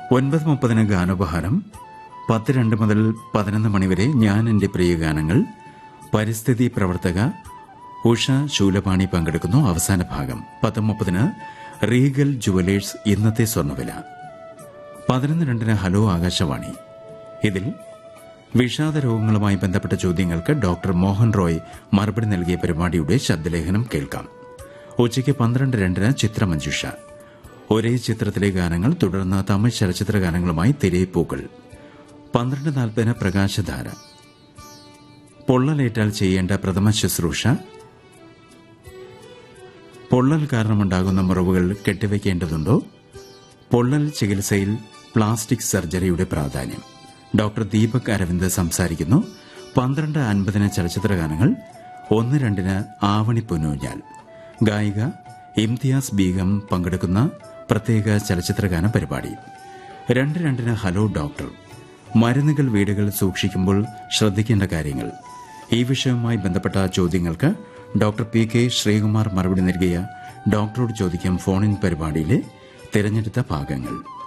9:30 ഗാനോപഹാരം, 10:02 മുതൽ 11 മണിവരെ ഞാൻ എന്റെ പ്രിയ ഗാനങ്ങൾ. പരിസ്ഥിതി പ്രവർത്തക ഉഷ ശൂലപാണി പങ്കെടുക്കുന്നു. അവസാന ഭാഗം 10:30 റീഗൽ ജുവലേഴ്സ് ഇന്നത്തെ സ്വർണ്ണവില. 11:02 ഹലോ ആകാശവാണി. ഇതിൽ വിഷാദ രോഗങ്ങളുമായി ബന്ധപ്പെട്ട ചോദ്യങ്ങൾക്ക് ഡോക്ടർ മോഹൻ റോയ് മറുപടി നൽകിയ പരിപാടിയുടെ ശബ്ദലേഖനം കേൾക്കാം. ഉച്ചയ്ക്ക് 12:02 ചിത്രമഞ്ജുഷ. ഒരേ ചിത്രത്തിലെ ഗാനങ്ങൾ, തുടർന്ന് തമിഴ് ചലച്ചിത്ര ഗാനങ്ങളുമായി തിരയിപ്പൂക്കൾ. 12:40 പ്രകാശധാര. പൊള്ളലേറ്റാൽ ചെയ്യേണ്ട പ്രഥമ ശുശ്രൂഷ, പൊള്ളൽ കാരണമുണ്ടാകുന്ന മുറിവുകൾ കെട്ടിവയ്ക്കേണ്ടതുണ്ടോ, പൊള്ളൽ ചികിത്സയിൽ പ്ലാസ്റ്റിക് സർജറിയുടെ പ്രാധാന്യം. ഡോക്ടർ ദീപക് അരവിന്ദ് സംസാരിക്കുന്നു. 12:50 ചലച്ചിത്ര ഗാനങ്ങൾ. 1:02 ആവണി പൊന്നൂഞ്ഞാൽ. ഗായിക ഇംതിയാസ് ബീഗം പങ്കെടുക്കുന്ന പ്രത്യേക ചലച്ചിത്രഗാന പരിപാടി. 2:02 ഹലോ ഡോക്ടർ. മരുന്നുകൾ വീടുകൾ സൂക്ഷിക്കുമ്പോൾ ശ്രദ്ധിക്കേണ്ട കാര്യങ്ങൾ. ഈ വിഷയവുമായി ബന്ധപ്പെട്ട ചോദ്യങ്ങൾക്ക് ഡോക്ടർ പി കെ ശ്രീകുമാർ മറുപടി നൽകിയ ഡോക്ടറോട് ചോദിക്കും ഫോൺ ഇൻ പരിപാടിയിലെ തിരഞ്ഞെടുത്ത ഭാഗങ്ങൾ.